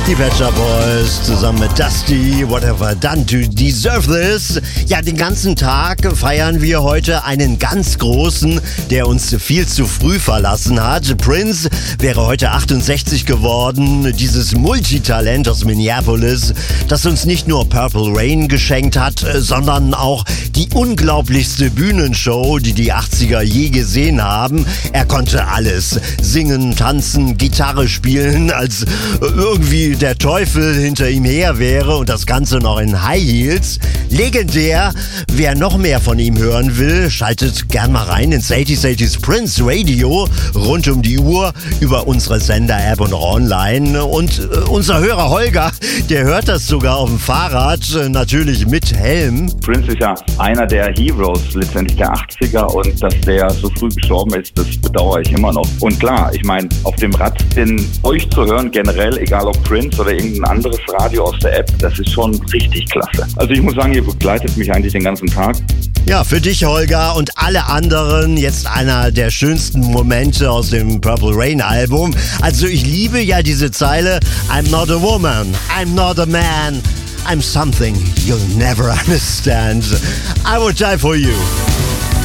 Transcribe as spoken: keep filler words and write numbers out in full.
Die Pet Shop Boys zusammen mit Dusty, Whatever Done to Deserve This. Ja, den ganzen Tag feiern wir heute einen ganz großen, der uns viel zu früh verlassen hat. Prince wäre heute achtundsechzig geworden. Dieses Multitalent aus Minneapolis, das uns nicht nur Purple Rain geschenkt hat, sondern auch die unglaublichste Bühnenshow, die die achtziger je gesehen haben. Er konnte alles. Singen, tanzen, Gitarre spielen, als irgendwie der Teufel hinter ihm her wäre und das Ganze noch in High Heels. Legendär. Wer noch mehr von ihm hören will, schaltet gern mal rein ins achtziger achtziger Prince Radio rund um die Uhr über unsere Sender-App und online. Und äh, unser Hörer Holger, der hört das sogar auf dem Fahrrad, äh, natürlich mit Helm. Prince ist ja einer der Heroes letztendlich der achtziger und dass der so früh gestorben ist, das bedauere ich immer noch. Und klar, ich meine, auf dem Rad den euch zu hören, generell, egal ob Prince oder irgendein anderes Radio aus der App, das ist schon richtig klasse. Also ich muss sagen, ihr begleitet mich eigentlich den ganzen Tag. Ja, für dich, Holger, und alle anderen jetzt einer der schönsten Momente aus dem Purple Rain Album. Also ich liebe ja diese Zeile, I'm not a woman, I'm not a man, I'm something you'll never understand. I would die for you.